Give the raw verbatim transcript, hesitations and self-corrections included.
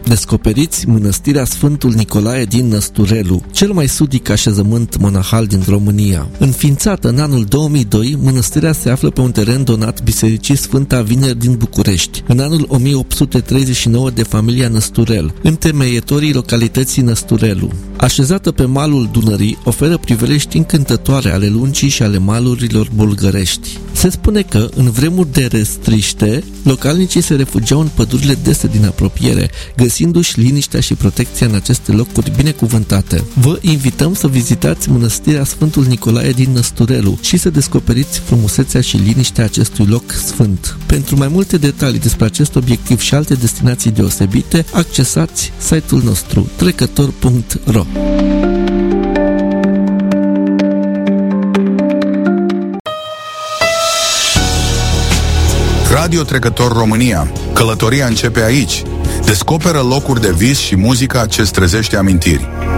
Descoperiți mănăstirea Sfântul Nicolae din Năsturelu, cel mai sudic așezământ monahal din România. Înființată în anul două mii doi, mănăstirea se află pe un teren donat Bisericii Sfânta Vineri din București, în anul o mie opt sute treizeci și nouă de familia Năsturel, întemeietorii localității Năsturelu. Așezată pe malul Dunării, oferă priveliști încântătoare ale lungii și ale malurilor bulgărești. Se spune că, în vremuri de restriște, localnicii se refugiau în pădurile dese din apropiere, găsindu-și liniștea și protecția în aceste locuri binecuvântate. Vă invităm să vizitați mănăstirea Sfântul Nicolae din Năsturelu și să descoperiți frumusețea și liniștea acestui loc sfânt. Pentru mai multe detalii despre acest obiectiv și alte destinații deosebite, accesați site-ul nostru trecător punct ro. Radio Trecător România. Călătoria începe aici. Descoperă locuri de vis și muzica ce-ți trezește amintiri.